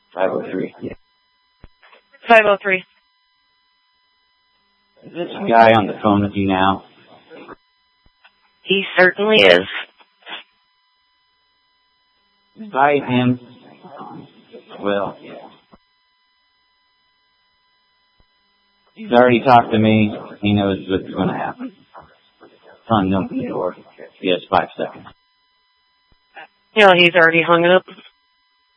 503. Yeah. 503. Is this guy on the phone with you now? He certainly is. Invite him. Well, he's already talked to me. He knows what's going to happen. Son, open the door. He has 5 seconds. You know, he's already hung up.